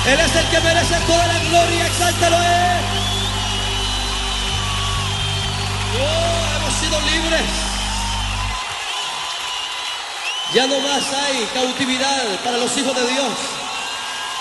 Él es el que merece toda la gloria, exáltalo a Él. Oh, hemos sido libres. Ya no más hay cautividad para los hijos de Dios.